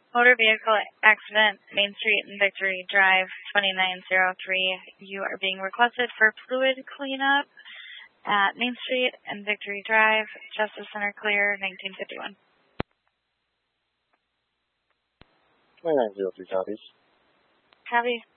Motor vehicle accident, Main Street and Victory Drive, 2903. You are being requested for fluid cleanup at Main Street and Victory Drive, Justice Center Clear, 1951. 2903 copies. Copy.